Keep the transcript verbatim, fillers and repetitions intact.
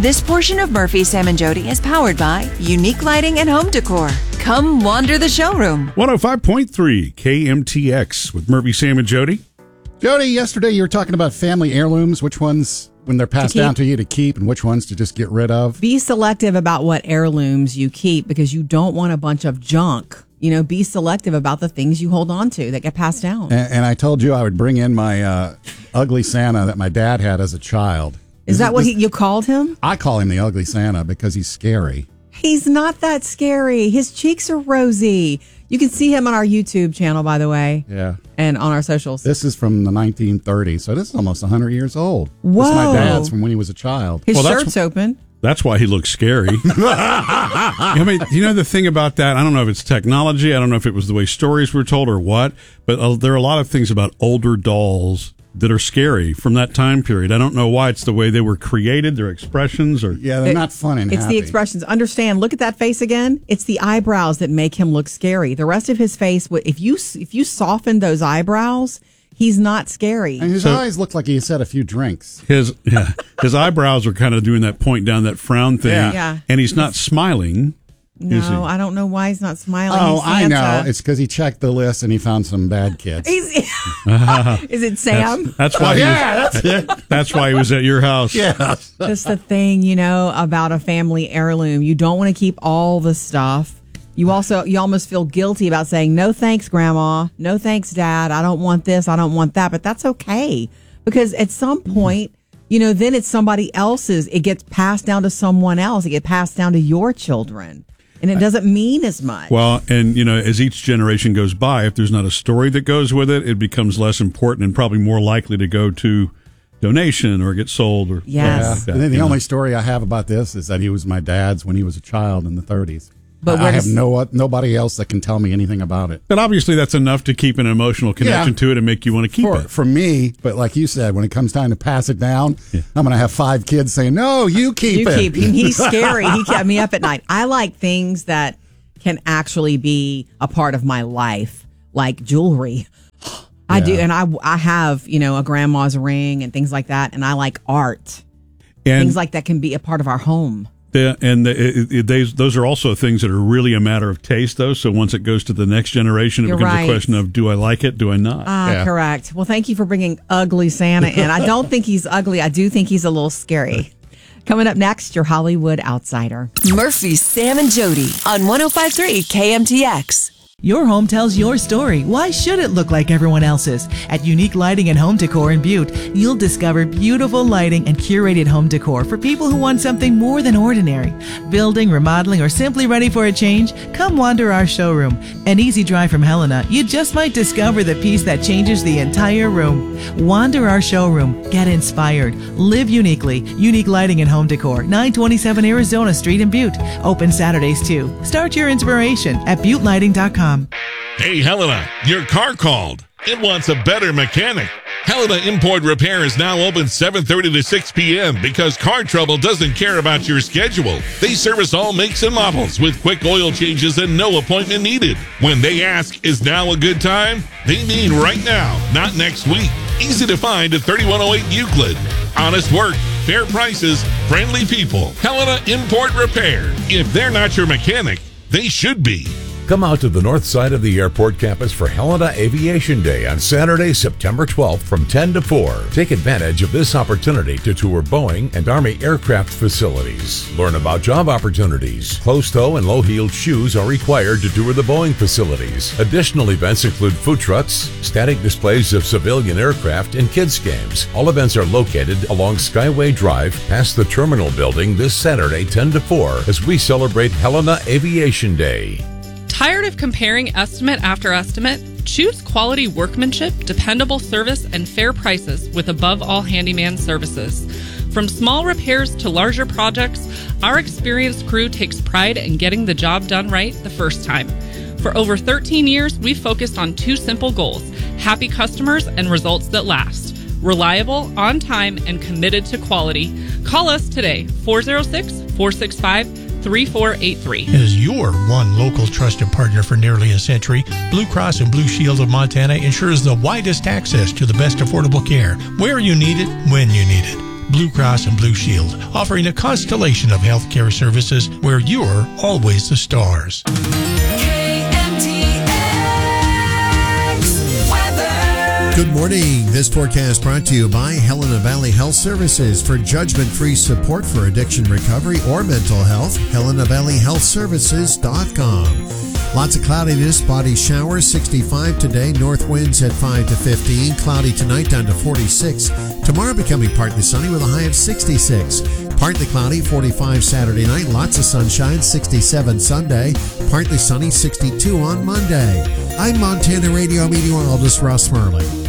This portion of Murphy, Sam, and Jody is powered by Unique Lighting and Home Decor. Come wander the showroom. one oh five point three K M T X with Murphy, Sam, and Jody. Jody, yesterday you were talking about family heirlooms, which ones, when they're passed To down to you, to keep, and which ones to just get rid of. Be selective about what heirlooms you keep because you don't want a bunch of junk. You know, be selective about the things you hold on to that get passed down. And, and I told you I would bring in my uh, ugly Santa that my dad had as a child. Is This that what this- he, you called him? I call him the ugly Santa because he's scary. He's not that scary. His cheeks are rosy. You can see him on our YouTube channel, by the way. Yeah. And on our socials. This is from the nineteen thirties, so this is almost one hundred years old. Whoa. This is my dad's from when he was a child. His Well, that's- shirt's open. That's why he looks scary. I mean, you know the thing about that? I don't know if it's technology. I don't know if it was the way stories were told or what. But uh, there are a lot of things about older dolls that are scary from that time period. I don't know why. It's the way they were created, their expressions, or Yeah, they're It- not fun and It's happy. the expressions. Understand, look at that face again. It's the eyebrows that make him look scary. The rest of his face, if you if you soften those eyebrows, he's not scary. And his So- eyes look like he had a few drinks. his yeah, his eyebrows are kind of doing that point down, that frown thing. Yeah. Yeah. And he's not smiling. is he? No, I don't know why he's not smiling. Oh, He's I Santa. know. It's because he checked the list and he found some bad kids. He's, is it Sam? That's why. Oh, he yeah, was, that's it. that's why he was at your house. Yeah. That's the thing, you know, about a family heirloom. You don't want to keep all the stuff. You also, you almost feel guilty about saying, no thanks, Grandma. No thanks, Dad. I don't want this. I don't want that. But that's okay. Because at some point, you know, then it's somebody else's. It gets passed down to someone else. It gets passed down to your children. And it doesn't mean as much. Well, and you know, as each generation goes by, if there's not a story that goes with it, it becomes less important and probably more likely to go to donation or get sold or Yes. And then the only story I have about this is that he was my dad's when he was a child in the thirties. But But where I have does- no nobody else that can tell me anything about it. But obviously, that's enough to keep an emotional connection Yeah. to it and make you want to keep For, it. for me, but like you said, when it comes time to pass it down, I'm going to have five kids saying, no, you keep You it. keep him. He's scary. He kept me up at night. I like things that can actually be a part of my life, like jewelry. I do, and I I have you know a grandma's ring and things like that, and I like art, And things like that can be a part of our home. the, and the, it, it, they, those are also things that are really a matter of taste, though. So once it goes to the next generation, it You're becomes right. a question of do I like it, do I not? Ah, Yeah. correct. Well, thank you for bringing ugly Santa in. I don't think he's ugly. I do think he's a little scary. Coming up next, your Hollywood Outsider. Murphy, Sam, and Jody on one oh five point three K M T X. Your home tells your story. Why should it look like everyone else's? At Unique Lighting and Home Decor in Butte, you'll discover beautiful lighting and curated home decor for people who want something more than ordinary. Building, remodeling, or simply ready for a change? Come wander our showroom. An easy drive from Helena, you just might discover the piece that changes the entire room. Wander our showroom. Get inspired. Live uniquely. Unique Lighting and Home Decor, nine twenty-seven Arizona Street in Butte. Open Saturdays too. Start your inspiration at butte lighting dot com. Hey, Helena, your car called. It wants a better mechanic. Helena Import Repair is now open seven thirty to six p.m. because Car Trouble doesn't care about your schedule. They service all makes and models with quick oil changes and no appointment needed. When they ask, is now a good time? They mean right now, not next week. Easy to find at thirty-one oh eight Euclid. Honest work, fair prices, friendly people. Helena Import Repair. If they're not your mechanic, they should be. Come out to the north side of the airport campus for Helena Aviation Day on Saturday, September twelfth from ten to four. Take advantage of this opportunity to tour Boeing and Army aircraft facilities. Learn about job opportunities. Closed-toe and low-heeled shoes are required to tour the Boeing facilities. Additional events include food trucks, static displays of civilian aircraft, and kids' games. All events are located along Skyway Drive past the terminal building this Saturday, ten to four, as we celebrate Helena Aviation Day. Tired of comparing estimate after estimate? Choose quality workmanship, dependable service, and fair prices with Above All Handyman Services. From small repairs to larger projects, our experienced crew takes pride in getting the job done right the first time. For over thirteen years, we've focused on two simple goals: happy customers and results that last. Reliable, on time, and committed to quality. Call us today, four oh six, four six five, three four eight three. As your one local trusted partner for nearly a century, Blue Cross and Blue Shield of Montana ensures the widest access to the best affordable care, where you need it, when you need it. Blue Cross and Blue Shield, offering a constellation of healthcare services where you're always the stars. Good morning. This forecast brought to you by Helena Valley Health Services. For judgment-free support for addiction recovery or mental health, helena valley health services dot com. Lots of cloudiness, spotty showers, sixty-five today. North winds at five to fifteen. Cloudy tonight down to forty-six. Tomorrow becoming partly sunny with a high of sixty-six. Partly cloudy, forty-five Saturday night. Lots of sunshine, sixty-seven Sunday. Partly sunny, sixty-two on Monday. I'm Montana Radio meteorologist Russ Merling.